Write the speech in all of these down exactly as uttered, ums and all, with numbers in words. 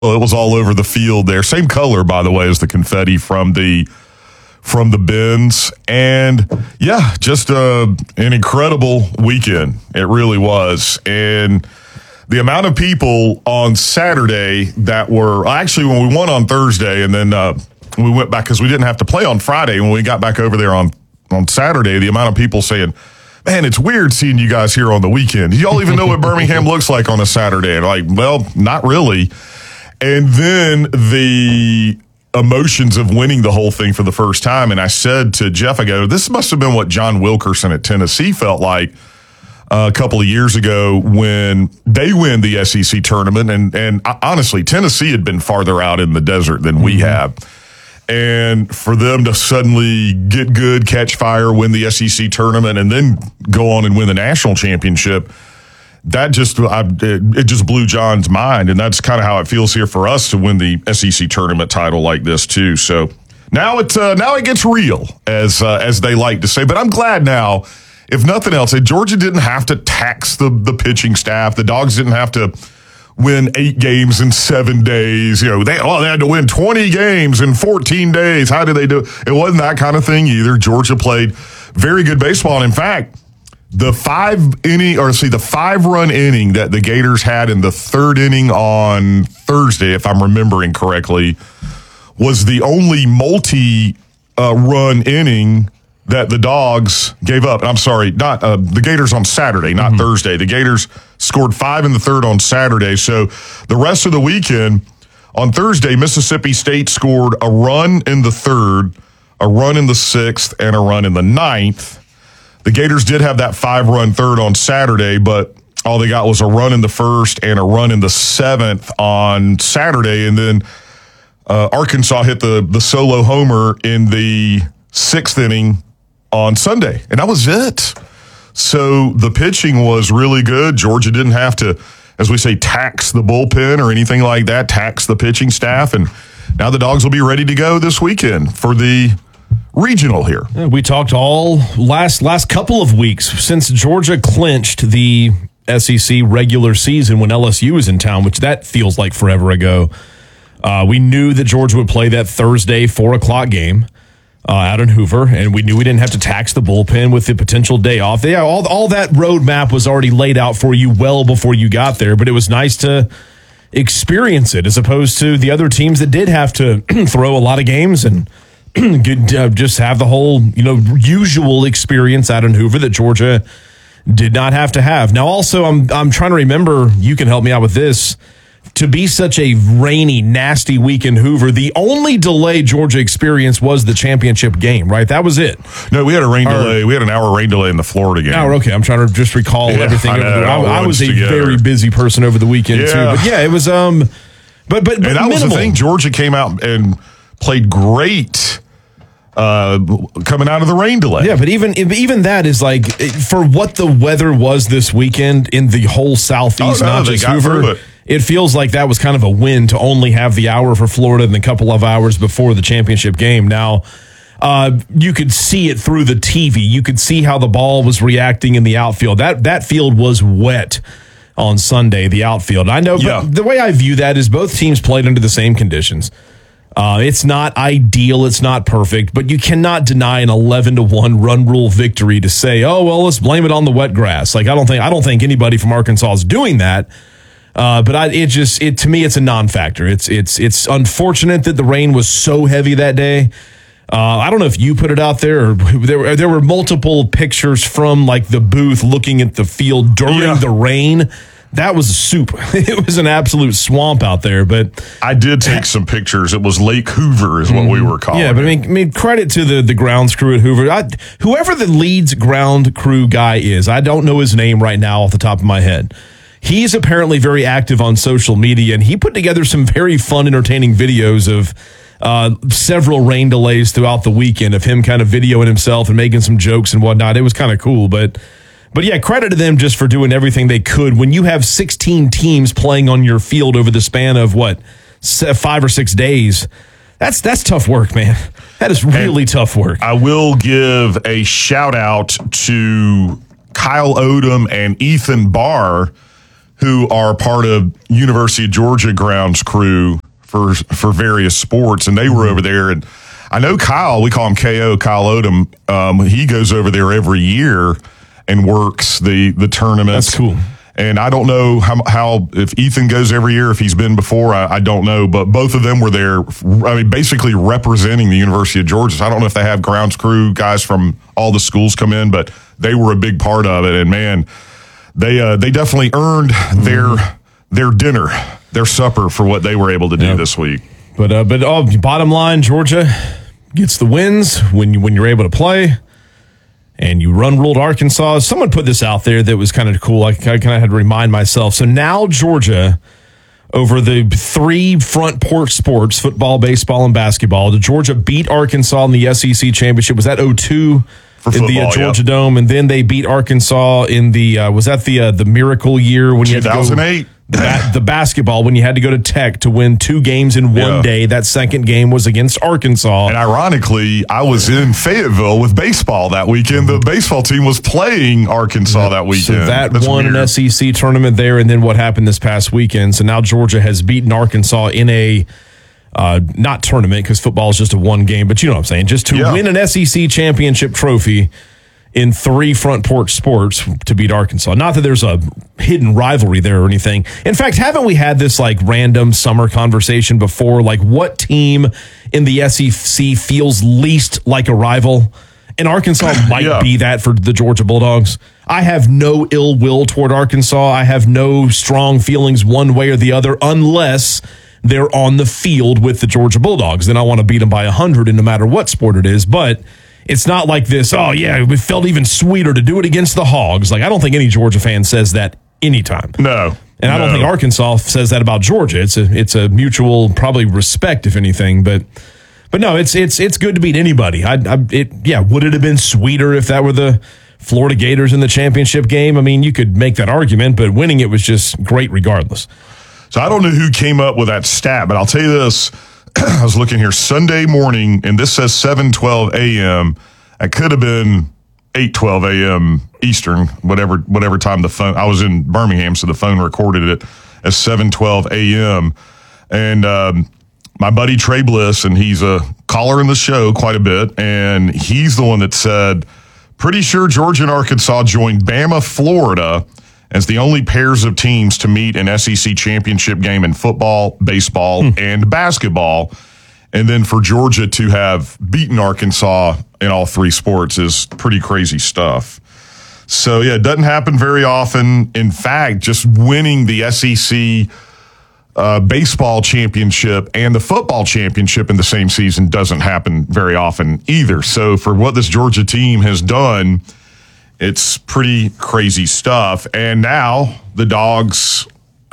Well, it was all over the field there. Same color, by the way, as the confetti from the from the bins. And, yeah, just uh, an incredible weekend. It really was. And the amount of people on Saturday that were – actually, when we won on Thursday and then uh, we went back because we didn't have to play on Friday. When we got back over there on, on Saturday, the amount of people saying – man, it's weird seeing you guys here on the weekend. Do y'all even know what Birmingham looks like on a Saturday? And like, well, not really. And then the emotions of winning the whole thing for the first time. And I said to Jeff, I go, this must have been what John Wilkerson at Tennessee felt like uh, a couple of years ago when they win the S E C tournament. And, and honestly, Tennessee had been farther out in the desert than we have. And for them to suddenly get good, catch fire, win the S E C tournament, and then go on and win the national championship, that just I, it, it just blew John's mind. And that's kind of how it feels here for us to win the S E C tournament title like this too. So now it uh, now it gets real, as uh, as they like to say. But I'm glad now, if nothing else, that Georgia didn't have to tax the the pitching staff. The Dogs didn't have to win eight games in seven days. You know, they, oh, they had to win twenty games in fourteen days. How did they do it? It wasn't that kind of thing either. Georgia played very good baseball. And in fact, the five inning, or see, the five run inning that the Gators had in the third inning on Thursday, if I'm remembering correctly, was the only multi uh, run inning that the Dogs gave up. I'm sorry, not uh, the Gators on Saturday, not mm-hmm. Thursday. The Gators scored five in the third on Saturday. So the rest of the weekend, on Thursday, Mississippi State scored a run in the third, a run in the sixth, and a run in the ninth. The Gators did have that five-run third on Saturday, but all they got was a run in the first and a run in the seventh on Saturday. And then uh, Arkansas hit the, the solo homer in the sixth inning on Sunday, and that was it. So the pitching was really good. Georgia didn't have to, as we say, tax the bullpen or anything like that, tax the pitching staff, and now the Dogs will be ready to go this weekend for the regional here. Yeah, we talked all last last couple of weeks since Georgia clinched the S E C regular season when L S U was in town, which that feels like forever ago. Uh, we knew that Georgia would play that Thursday four o'clock game Uh, out in Hoover, and we knew we didn't have to tax the bullpen with the potential day off. Yeah, all all that roadmap was already laid out for you well before you got there, but it was nice to experience it as opposed to the other teams that did have to throw a lot of games and get, uh, just have the whole, you know, usual experience out in Hoover that Georgia did not have to have. Now, also, I'm I'm trying to remember, you can help me out with this. To be such a rainy, nasty week in Hoover, the only delay Georgia experienced was the championship game, right? That was it. No, we had a rain or, delay. We had an hour rain delay in the Florida game. Hour, okay. I'm trying to just recall yeah, everything. I, over the, I, I was a together. very busy person over the weekend, yeah. too. But yeah, it was, um, but, but, but and that minimal. was the thing. Georgia came out and played great uh, coming out of the rain delay. Yeah, but even even that is like, for what the weather was this weekend in the whole Southeast, oh, no, not just Hoover. It feels like that was kind of a win to only have the hour for Florida and a couple of hours before the championship game. Now, uh, you could see it through the T V. You could see how the ball was reacting in the outfield. That that field was wet on Sunday, the outfield. I know, yeah. but the way I view that is both teams played under the same conditions. Uh, it's not ideal, it's not perfect, but you cannot deny an eleven to one run rule victory to say, oh, well, let's blame it on the wet grass. Like, I don't think I don't think anybody from Arkansas is doing that. Uh, but I, it just, it to me, it's a non-factor. It's it's it's unfortunate that the rain was so heavy that day. Uh, I don't know if you put it out there, or there were, there were multiple pictures from like the booth looking at the field during yeah. the rain. That was a soup. It was an absolute swamp out there. But I did take some pictures. It was Lake Hoover is what we were calling it. Yeah, but I mean, I mean credit to the, the grounds crew at Hoover. I, whoever the Leeds ground crew guy is, I don't know his name right now off the top of my head. He's apparently very active on social media, and he put together some very fun, entertaining videos of uh, several rain delays throughout the weekend of him kind of videoing himself and making some jokes and whatnot. It was kind of cool, but but yeah, credit to them just for doing everything they could. When you have sixteen teams playing on your field over the span of what, five or six days, that's that's tough work, man. That is really and tough work. I will give a shout out to Kyle Odom and Ethan Barr, who are part of University of Georgia grounds crew for for various sports, and they were over there. And I know Kyle, we call him K O, Kyle Odom. Um, he goes over there every year and works the the tournaments. That's cool. And I don't know how, how if Ethan goes every year, if he's been before, I, I don't know. But both of them were there, I mean, basically representing the University of Georgia. So I don't know if they have grounds crew guys from all the schools come in, but they were a big part of it. And, man, they uh, they definitely earned their their dinner, their supper for what they were able to do yep. this week. But, uh, but oh, bottom line, Georgia gets the wins when, you, when you're able to play. And you run ruled Arkansas. Someone put this out there that was kind of cool. I, I kind of had to remind myself. So now Georgia, over the three front porch sports, football, baseball, and basketball, Georgia beat Arkansas in the S E C championship. Was that oh two For in football, the uh, Georgia yep. Dome? And then they beat Arkansas in the, uh, was that the uh, the miracle year when you had to go? two thousand eight The, ba- the basketball, when you had to go to Tech to win two games in one yeah. day. That second game was against Arkansas. And ironically, I was in Fayetteville with baseball that weekend. The baseball team was playing Arkansas that weekend. So that That's won weird. an S E C tournament there, and then what happened this past weekend. So now Georgia has beaten Arkansas in a, uh, not tournament, because football is just a one game, but you know what I'm saying, just to Yeah. win an S E C championship trophy in three front porch sports to beat Arkansas. Not that there's a hidden rivalry there or anything. In fact, haven't we had this like random summer conversation before? Like, what team in the S E C feels least like a rival? And Arkansas might yeah. be that for the Georgia Bulldogs. I have no ill will toward Arkansas. I have no strong feelings one way or the other unless they're on the field with the Georgia Bulldogs. Then I want to beat them by one hundred in no matter what sport it is. But it's not like this, oh, yeah, it felt even sweeter to do it against the Hogs. Like, I don't think any Georgia fan says that anytime. No. And I no. don't think Arkansas says that about Georgia. It's a it's a mutual, probably respect, if anything. But but no, it's it's it's good to beat anybody. I, I it yeah, would it have been sweeter if that were the Florida Gators in the championship game? I mean, you could make that argument, but winning it was just great regardless. So I don't know who came up with that stat, but I'll tell you this. I was looking here Sunday morning, and this says seven twelve a.m. It could have been eight twelve a.m. Eastern, whatever whatever time the phone. I was in Birmingham, so the phone recorded it as seven twelve a.m. And um, my buddy Trey Bliss, and he's a caller in the show quite a bit, and he's the one that said, pretty sure Georgia and Arkansas joined Bama, Florida, as the only pairs of teams to meet an S E C championship game in football, baseball, hmm. and basketball. And then for Georgia to have beaten Arkansas in all three sports is pretty crazy stuff. So, yeah, it doesn't happen very often. In fact, just winning the S E C uh, baseball championship and the football championship in the same season doesn't happen very often either. So for what this Georgia team has done, it's pretty crazy stuff. And now the Dogs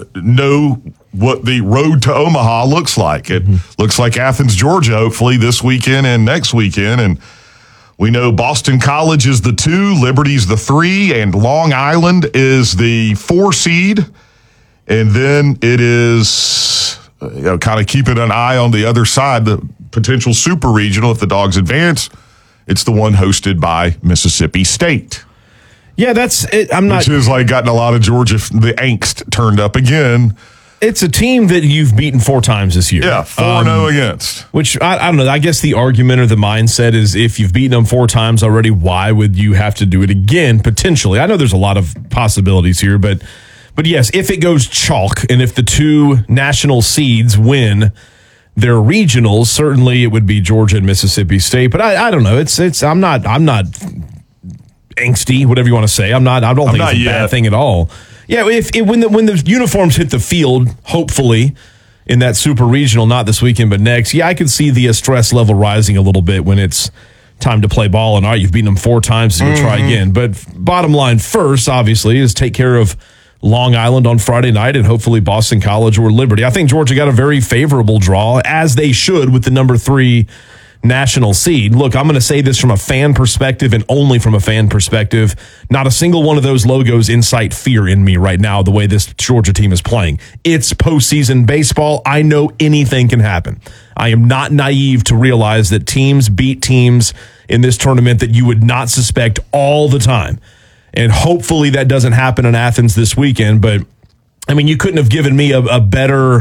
know what the road to Omaha looks like. It mm-hmm. looks like Athens, Georgia, hopefully this weekend and next weekend. And we know Boston College is the two, Liberty's the three, and Long Island is the four seed. And then it is, you know, kind of keeping an eye on the other side, the potential super regional. If the Dogs advance, it's the one hosted by Mississippi State. Yeah, that's it. I'm not. Which is like gotten a lot of Georgia, the angst turned up again. It's a team that you've beaten four times this year. Yeah, four and oh against. Which, I, I don't know, I guess the argument or the mindset is if you've beaten them four times already, why would you have to do it again, potentially? I know there's a lot of possibilities here, but but yes, if it goes chalk and if the two national seeds win their regionals, certainly it would be Georgia and Mississippi State. But I, I don't know. It's it's I'm not I'm not angsty, whatever you want to say. I'm not. I don't I'm think it's a yet. bad thing at all. Yeah, if, if when the when the uniforms hit the field, hopefully in that super regional, not this weekend but next. Yeah, I could see the uh, stress level rising a little bit when it's time to play ball. And all right, you've beaten them four times, so you'll mm-hmm. try again. But bottom line, first, obviously, is take care of Long Island on Friday night and hopefully Boston College or Liberty. I think Georgia got a very favorable draw, as they should, with the number three national seed. Look, I'm going to say this from a fan perspective and only from a fan perspective. Not a single one of those logos incite fear in me right now, the way this Georgia team is playing. It's postseason baseball. I know anything can happen. I am not naive to realize that teams beat teams in this tournament that you would not suspect all the time. And hopefully that doesn't happen in Athens this weekend, but I mean, you couldn't have given me a, a better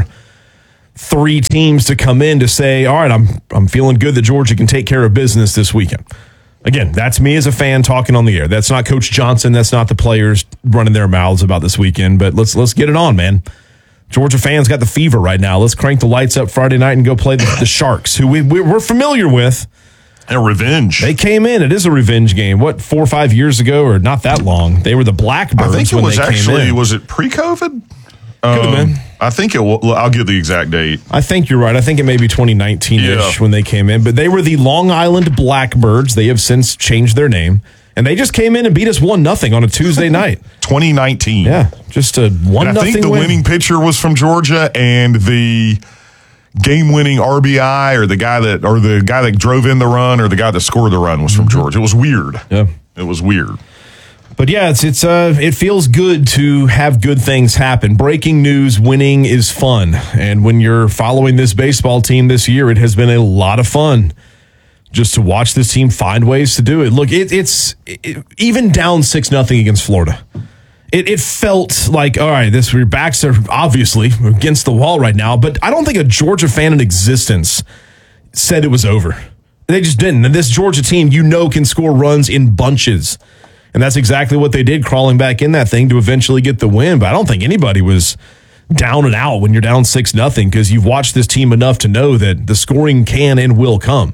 three teams to come in to say, all right, I'm I'm feeling good that Georgia can take care of business this weekend. Again, that's me as a fan talking on the air. That's not Coach Johnson. That's not the players running their mouths about this weekend. But let's let's get it on, man. Georgia fans got the fever right now. Let's crank the lights up Friday night and go play the, the Sharks, who we, we, we're familiar with. And revenge. They came in. It is a revenge game. What, four or five years ago, or not that long? They were the Blackbirds. I think it when was they actually, came in. was it pre-COVID? Could have um, been. I think it will. I'll give the exact date. I think you're right. I think it may be twenty nineteen-ish Yeah. when they came in. But they were the Long Island Blackbirds. They have since changed their name. And they just came in and beat us one nothing on a Tuesday night. twenty nineteen. Yeah, just a one And I nothing think the win. winning pitcher was from Georgia, and the game-winning R B I or the guy that or the guy that drove in the run or the guy that scored the run was from Georgia. It was weird. Yeah. It was weird. But yeah, it's it's uh it feels good to have good things happen. Breaking news, winning is fun. And when you're following this baseball team this year, it has been a lot of fun just to watch this team find ways to do it. Look, it, it's it, even down six nothing against Florida. It, it felt like, all right, this your backs are obviously against the wall right now, but I don't think a Georgia fan in existence said it was over. They just didn't. And this Georgia team, you know, can score runs in bunches. And that's exactly what they did, crawling back in that thing to eventually get the win. But I don't think anybody was down and out when you're down six nothing because you've watched this team enough to know that the scoring can and will come.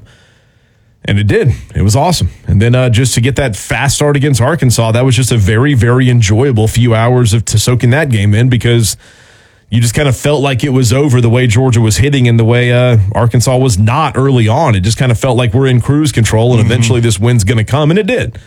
And it did. It was awesome. And then uh, just to get that fast start against Arkansas, that was just a very, very enjoyable few hours of to soaking that game in because you just kind of felt like it was over the way Georgia was hitting and the way uh, Arkansas was not early on. It just kind of felt like we're in cruise control and mm-hmm. eventually this win's going to come, and it did.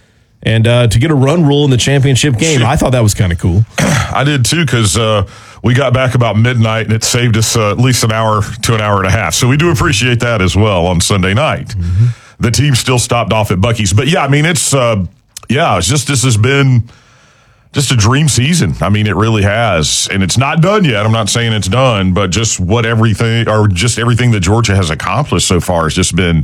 And uh, to get a run rule in the championship game, I thought that was kind of cool. I did too, because uh, we got back about midnight and it saved us uh, at least an hour to an hour and a half. So we do appreciate that as well on Sunday night. Mm-hmm. The team still stopped off at Buc-ee's. But yeah, I mean, it's, uh, yeah, it's just, this has been just a dream season. I mean, it really has. And it's not done yet. I'm not saying it's done, but just what everything, or just everything that Georgia has accomplished so far has just been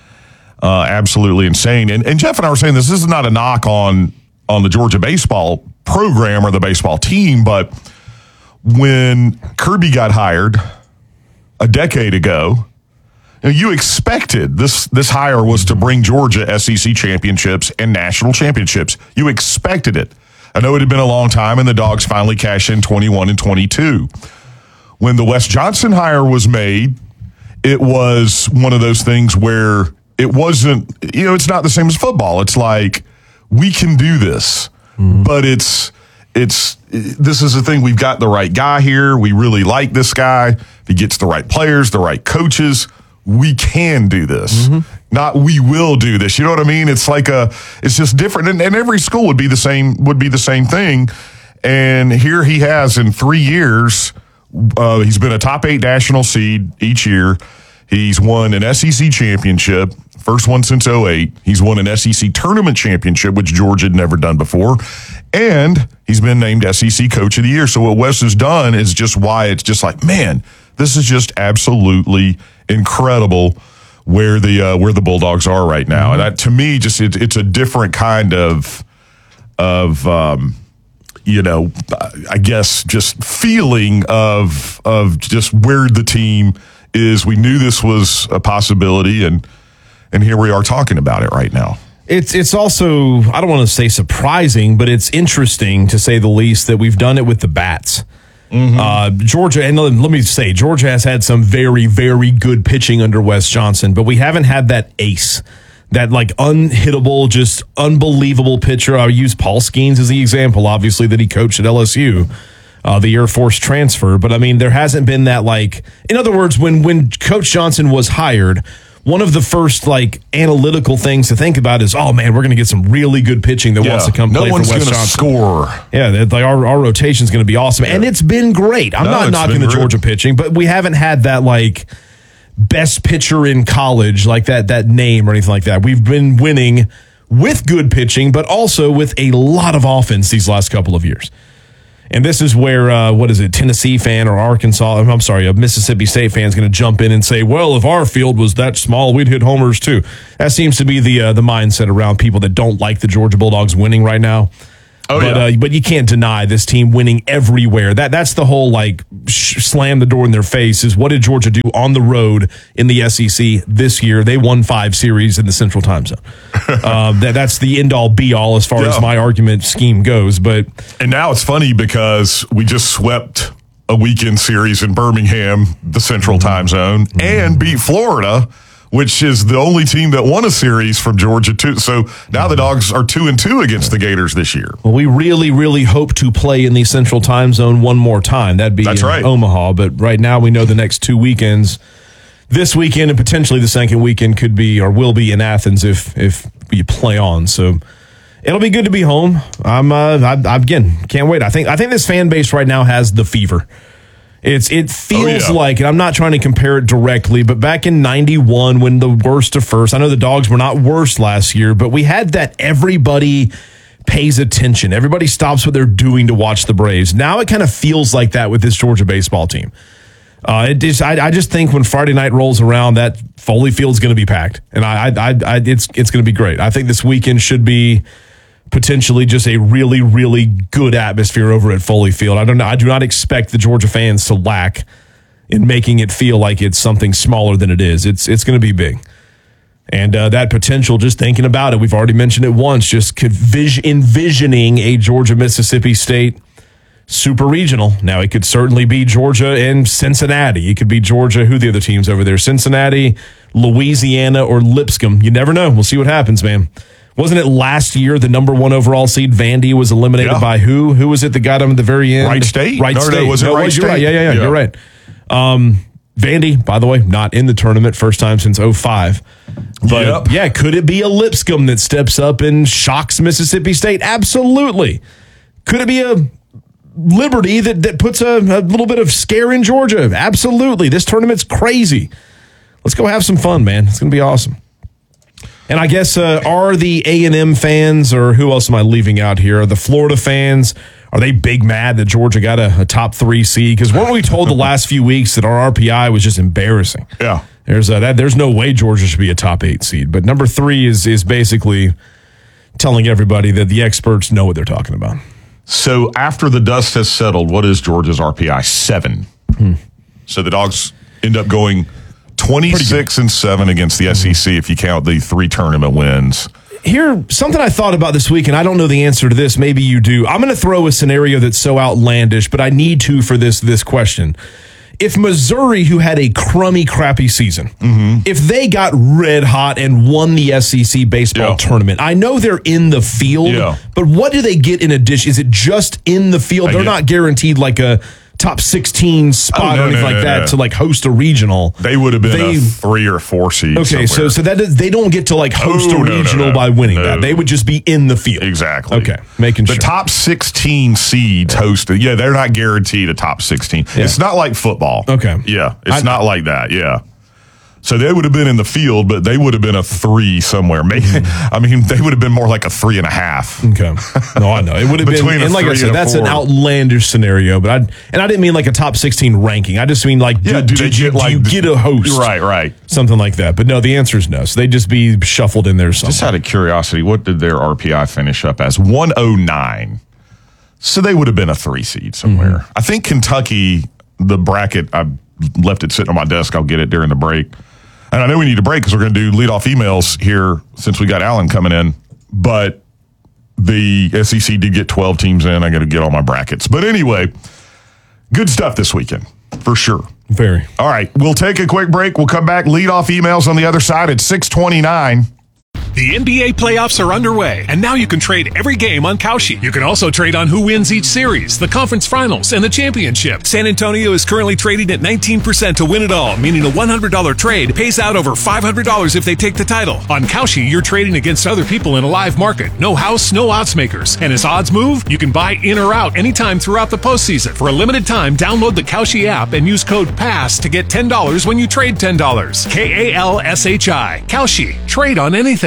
Uh, absolutely insane. And, and Jeff and I were saying this, this is not a knock on, on the Georgia baseball program or the baseball team, but when Kirby got hired a decade ago, you know, you expected this, this hire was to bring Georgia S E C championships and national championships. You expected it. I know it had been a long time and the Dogs finally cashed in twenty-one and twenty-two. When the Wes Johnson hire was made, it was one of those things where it wasn't, you know, it's not the same as football. It's like, we can do this, mm-hmm. but it's, it's, this is the thing. We've got the right guy here. We really like this guy. If he gets the right players, the right coaches, we can do this. Mm-hmm. Not we will do this. You know what I mean? It's like a, it's just different. And, and every school would be the same, would be the same thing. And here he has in three years, uh, he's been a top eight national seed each year. He's won an S E C championship, first one since oh eight. He's won an S E C tournament championship, which Georgia had never done before. And he's been named S E C Coach of the Year. So what Wes has done is just why it's just like, man, this is just absolutely incredible where the uh, where the Bulldogs are right now. Mm-hmm. And that, to me, just it, it's a different kind of, of um, you know, I guess just feeling of of just where the team is. We knew this was a possibility, and and here we are talking about it right now. It's it's also, I don't want to say surprising, but it's interesting to say the least that we've done it with the bats. Mm-hmm. Uh, Georgia, and let me say, Georgia has had some very, very good pitching under Wes Johnson, but we haven't had that ace, that like unhittable, just unbelievable pitcher. I'll use Paul Skeens as the example, obviously, that he coached at L S U. Uh, the Air Force transfer. But, I mean, there hasn't been that, like, in other words, when, when Coach Johnson was hired, one of the first, like, analytical things to think about is, oh, man, we're going to get some really good pitching that yeah, wants to come no play for Wes Johnson. No one's going to score. Yeah, like our, our rotation is going to be awesome. Yeah. And it's been great. I'm no, not knocking the great. Georgia pitching, but we haven't had that, like, best pitcher in college, like that that name or anything like that. We've been winning with good pitching, but also with a lot of offense these last couple of years. And this is where, uh, what is it, Tennessee fan or Arkansas, I'm sorry, a Mississippi State fan is going to jump in and say, well, if our field was that small, we'd hit homers too. That seems to be the uh, the mindset around people that don't like the Georgia Bulldogs winning right now. Oh, but, yeah. uh, but you can't deny this team winning everywhere. That That's the whole, like, sh- slam the door in their face is what did Georgia do on the road in the S E C this year? They won five series in the Central Time Zone. uh, that, that's the end-all, be-all as far yeah. as my argument scheme goes. But And now it's funny because we just swept a weekend series in Birmingham, the Central Time Zone, mm-hmm. and beat Florida, which is the only team that won a series from Georgia too. So now the Dogs are two and two against the Gators this year. Well, we really, really hope to play in the Central Time Zone one more time. That'd be That's in right. Omaha. But right now we know the next two weekends, this weekend and potentially the second weekend could be or will be in Athens if if you play on. So it'll be good to be home. I'm uh, I, I again can't wait. I think I think this fan base right now has the fever. It's It feels oh, yeah. like, and I'm not trying to compare it directly, but back in ninety-one when the worst of first, I know the Dogs were not worse last year, but we had that everybody pays attention. Everybody stops what they're doing to watch the Braves. Now it kind of feels like that with this Georgia baseball team. Uh, it just, I, I just think when Friday night rolls around, that Foley Field's going to be packed, and I, I, I, I it's it's going to be great. I think this weekend should be potentially just a really, really good atmosphere over at Foley Field. I don't know. I do not expect the Georgia fans to lack in making it feel like it's something smaller than it is. It's it's going to be big. And uh, that potential, just thinking about it, we've already mentioned it once, just envis- envisioning a Georgia-Mississippi State super regional. Now, it could certainly be Georgia and Cincinnati. It could be Georgia. Who are the other teams over there? Cincinnati, Louisiana, or Lipscomb. You never know. We'll see what happens, man. Wasn't it last year the number one overall seed, Vandy, was eliminated yeah. by who? Who was it that got him at the very end? Wright State? Wright no, State. No, was it no, Wright you're State? right. Yeah, yeah, yeah, yeah. You're right. Um, Vandy, by the way, not in the tournament. First time since oh five. But, Yep. yeah, could it be a Lipscomb that steps up and shocks Mississippi State? Absolutely. Could it be a Liberty that, that puts a, a little bit of scare in Georgia? Absolutely. This tournament's crazy. Let's go have some fun, man. It's going to be awesome. And I guess, uh, are the A and M fans, or who else am I leaving out here? Are the Florida fans, are they big mad that Georgia got a, a top three seed? Because weren't we told the last few weeks that our R P I was just embarrassing? Yeah. There's uh, that. There's no way Georgia should be a top eight seed. But number three is is basically telling everybody that the experts know what they're talking about. So after the dust has settled, what is Georgia's R P I? Seven. Hmm. So the Dogs end up going twenty-six and seven against the S E C if you count the three tournament wins. Here, something I thought about this week, and I don't know the answer to this. Maybe you do. I'm going to throw a scenario that's so outlandish, but I need to for this this question. If Missouri, who had a crummy, crappy season, mm-hmm. if they got red hot and won the S E C baseball yeah. tournament, I know they're in the field, yeah. but what do they get in addition? Is it just in the field? I They're get- not guaranteed like a top sixteen spot Oh, no, or anything no, like no, that no. to like host a regional. They would have been They- a three or four seed. Okay, so somewhere. so that is, they don't get to like host Oh, a no, no, regional no. by winning No. that. They would just be in the field. Exactly. Okay, making the sure. top sixteen seeds hosted. Yeah, they're not guaranteed a top sixteen. Yeah. It's not like football. Okay. Yeah, it's I- not like that. Yeah. So they would have been in the field, but they would have been a three somewhere. Maybe, I mean, they would have been more like a three and a half. Okay. No, I know. It would have been, Between a and like I three said, and a that's an four. outlandish scenario, but I and I didn't mean like a top sixteen ranking. I just mean like, Yeah, do, do they did you, get, like, do you get a host? Right, right. Something like that. But no, the answer is no. So they'd just be shuffled in there somewhere. Just out of curiosity, what did their R P I finish up as? one oh nine. So they would have been a three seed somewhere. Mm-hmm. I think Kentucky, the bracket, I left it sitting on my desk. I'll get it during the break. And I know we need a break because we're going to do leadoff emails here since we got Alan coming in. But the S E C did get twelve teams in. I got to get all my brackets. But anyway, good stuff this weekend for sure. Very. All right, we'll take a quick break. We'll come back. Leadoff emails on the other side at six twenty-nine. The N B A playoffs are underway, and now you can trade every game on Kalshi. You can also trade on who wins each series, the conference finals, and the championship. San Antonio is currently trading at nineteen percent to win it all, meaning a one hundred dollars trade pays out over five hundred dollars if they take the title. On Kalshi, you're trading against other people in a live market. No house, no odds makers. And as odds move, you can buy in or out anytime throughout the postseason. For a limited time, download the Kalshi app and use code PASS to get ten dollars when you trade ten dollars. K A L S H I. Kalshi. Trade on anything.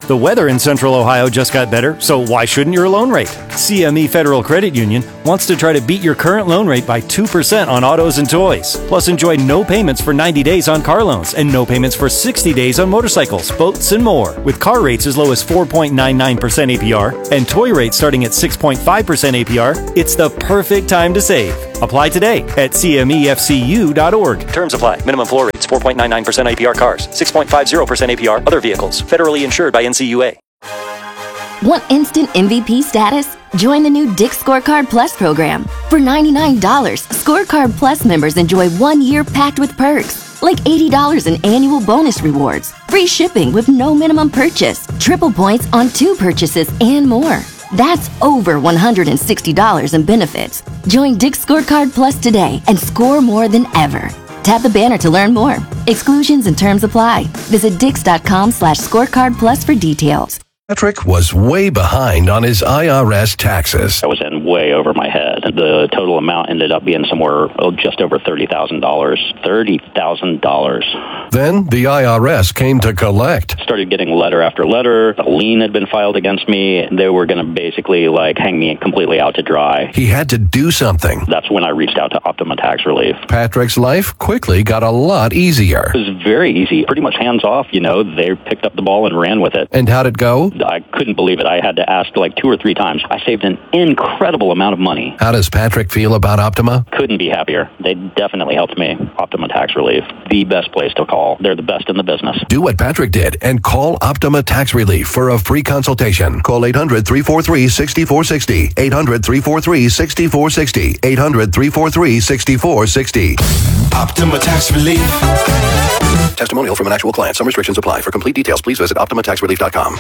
The weather in Central Ohio just got better, so why shouldn't your loan rate? C M E Federal Credit Union wants to try to beat your current loan rate by two percent on autos and toys. Plus, enjoy no payments for ninety days on car loans and no payments for sixty days on motorcycles, boats, and more. With car rates as low as four point nine nine percent A P R and toy rates starting at six point five percent A P R, it's the perfect time to save. Apply today at C M E F C U dot org. Terms apply. Minimum floor rates four point nine nine percent A P R cars, six point five zero percent A P R other vehicles. Federally insured by N C U A. Want instant M V P status? Join the new Dick's Scorecard Plus program. For ninety-nine dollars, Scorecard Plus members enjoy one year packed with perks, like eighty dollars in annual bonus rewards, free shipping with no minimum purchase, triple points on two purchases, and more. That's over one hundred sixty dollars in benefits. Join Dick's Scorecard Plus today and score more than ever. Tap the banner to learn more. Exclusions and terms apply. Visit dix.com slash scorecard plus for details. Patrick was way behind on his I R S taxes. I was in way over my head. The total amount ended up being somewhere oh, just over thirty thousand dollars. thirty thousand dollars. Then the I R S came to collect. Started getting letter after letter. A lien had been filed against me. They were going to basically like hang me completely out to dry. He had to do something. That's when I reached out to Optima Tax Relief. Patrick's life quickly got a lot easier. It was very easy. Pretty much hands off, you know. They picked up the ball and ran with it. And how'd it go? I couldn't believe it. I had to ask like two or three times. I saved an incredible amount of money. How does Patrick feel about Optima? Couldn't be happier. They definitely helped me. Optima Tax Relief, the best place to call. They're the best in the business. Do what Patrick did and call Optima Tax Relief for a free consultation. Call eight hundred, three four three, six four six zero. eight hundred, three four three, six four six zero. eight hundred, three four three, six four six zero. Optima Tax Relief. Testimonial from an actual client. Some restrictions apply. For complete details, please visit optima tax relief dot com.